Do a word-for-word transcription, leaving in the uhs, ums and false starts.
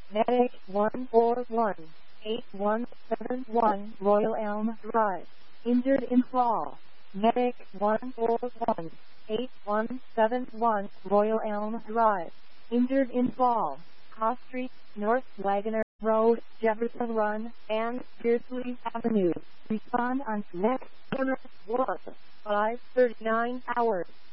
Medic one four one, eight one seven one Royal Elm Drive. Injured in fall. Medic one four one, eight one seven one Royal Elm Drive. Injured in fall. Cross Street, North Wagoner Road, Jefferson Run, and Beardsley Avenue. Respond on next five thirty-nine hours.